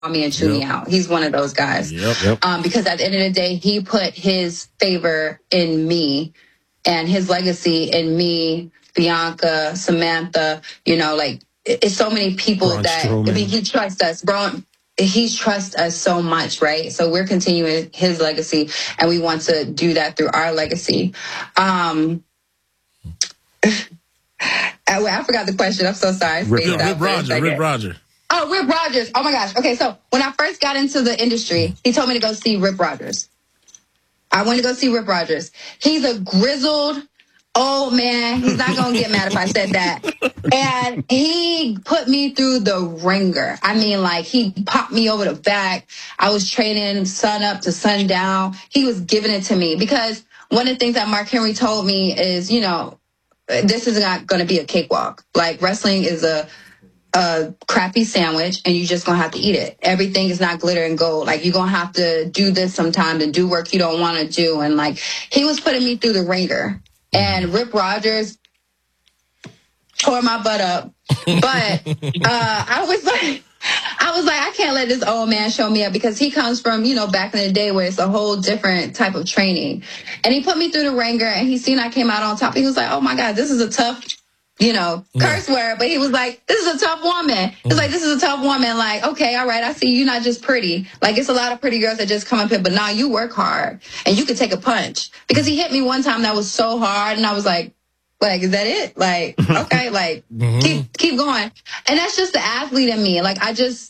me and chew me out. He's one of those guys. Because at the end of the day, he put his favor in me and his legacy in me, Bianca, Samantha, you know, like it's so many people that I mean, he trusts us. He trusts us so much, right? So we're continuing his legacy, and we want to do that through our legacy. I forgot the question. I'm so sorry. Rip Rogers. Oh, Rip Rogers. Oh, my gosh. Okay, so when I first got into the industry, he told me to go see Rip Rogers. I went to go see Rip Rogers. He's a grizzled old man. He's not going to get mad if I said that. And he put me through the ringer. I mean, like, he popped me over the back. I was training sun up to sundown. He was giving it to me because one of the things that Mark Henry told me is, you know, this is not going to be a cakewalk. Like, wrestling is a crappy sandwich, and you just gonna have to eat it. Everything is not glitter and gold. Like, you're gonna have to do this sometimes and do work you don't want to do. And like, he was putting me through the ringer, and Rip Rogers tore my butt up. But I was like, I can't let this old man show me up, because he comes from, you know, back in the day where it's a whole different type of training. And he put me through the ringer, and he seen I came out on top. He was like, oh my God, this is a tough, you know, curse word, but he was like, this is a tough woman. He's like, this is a tough woman. Like, okay, all right, I see you're not just pretty. Like, it's a lot of pretty girls that just come up here, but now you work hard and you can take a punch. Because he hit me one time that was so hard, and I was like, is that it? Like, okay, like, keep going. And that's just the athlete in me. Like,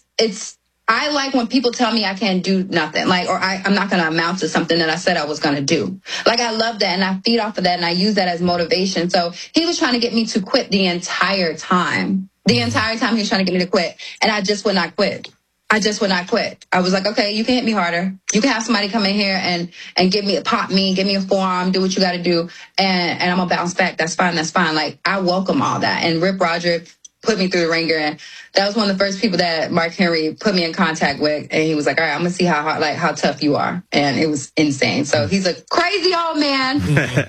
I like when people tell me I can't do nothing, like, or I'm not going to amount to something that I said I was going to do. Like, I love that, and I feed off of that, and I use that as motivation. So he was trying to get me to quit the entire time. The entire time he was trying to get me to quit, and I just would not quit. I was like, okay, you can hit me harder. You can have somebody come in here and give me a forearm, do what you got to do, and I'm going to bounce back. That's fine. Like, I welcome all that. And Rip Rogers put me through the ringer, and that was one of the first people that Mark Henry put me in contact with, and he was like, all right, I'm gonna see how tough you are. And it was insane. So he's a crazy old man.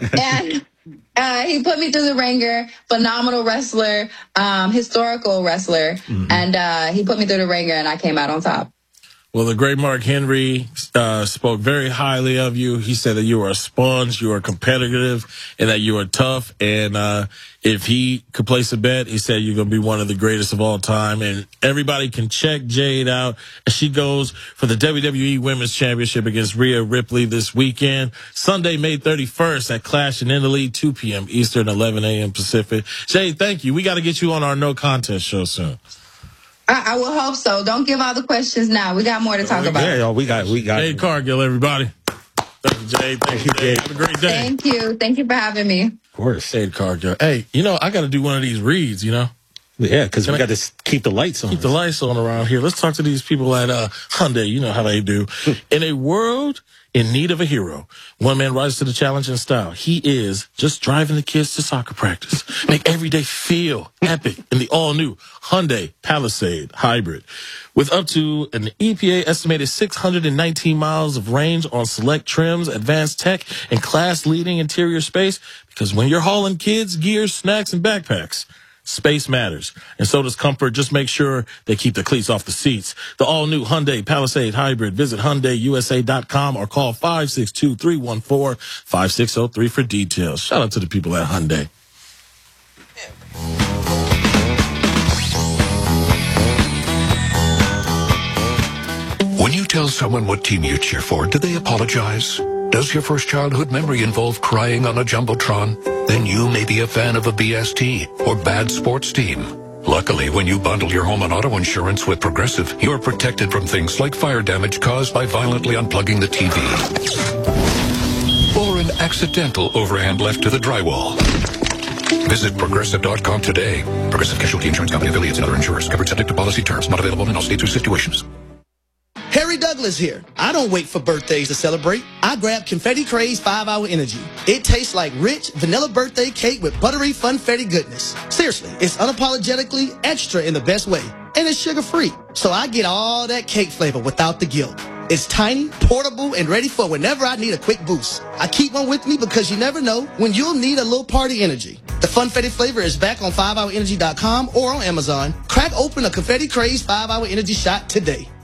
And he put me through the ringer, phenomenal wrestler, historical wrestler, and he put me through the ringer, and I came out on top. Well, the great Mark Henry spoke very highly of you. He said that you are a sponge, you are competitive, and that you are tough. And if he could place a bet, he said you're going to be one of the greatest of all time. And everybody can check Jade out as she goes for the WWE Women's Championship against Rhea Ripley this weekend, Sunday, May 31st at Clash in Italy, 2 p.m. Eastern, 11 a.m. Pacific. Jade, thank you. We got to get you on our No Contest show soon. I will hope so. Don't give all the questions now. We got more to talk about. Yeah, we got. Jade Cargill, everybody. Thank you, Jade. Thank you, Jade. Have a great day. Thank you. Thank you for having me. Of course. Jade Cargill. Hey, you know, I got to do one of these reads, you know? Yeah, because we got to keep the lights on. Keep the lights on around here. Let's talk to these people at Hyundai. You know how they do. In a world in need of a hero, one man rises to the challenge in style. He is just driving the kids to soccer practice. Make every day feel epic in the all-new Hyundai Palisade Hybrid. With up to an EPA estimated 619 miles of range on select trims, advanced tech, and class-leading interior space. Because when you're hauling kids, gear, snacks, and backpacks, space matters, and so does comfort. Just make sure they keep the cleats off the seats. The all-new Hyundai Palisade Hybrid. Visit HyundaiUSA.com or call 562-314-5603 for details. Shout out to the people at Hyundai. When you tell someone what team you cheer for, do they apologize? Does your first childhood memory involve crying on a Jumbotron? Then you may be a fan of a BST or bad sports team. Luckily, when you bundle your home and auto insurance with Progressive, you're protected from things like fire damage caused by violently unplugging the TV or an accidental overhand left to the drywall. Visit Progressive.com today. Progressive Casualty Insurance Company, affiliates, and other insurers. Covered subject to policy terms. Not available in all states or situations. Harry Douglas here. I don't wait for birthdays to celebrate. I grab Confetti Craze 5-Hour Energy. It tastes like rich vanilla birthday cake with buttery funfetti goodness. Seriously, it's unapologetically extra in the best way. And it's sugar-free. So I get all that cake flavor without the guilt. It's tiny, portable, and ready for whenever I need a quick boost. I keep one with me because you never know when you'll need a little party energy. The funfetti flavor is back on 5hourenergy.com or on Amazon. Crack open a Confetti Craze 5-Hour Energy shot today.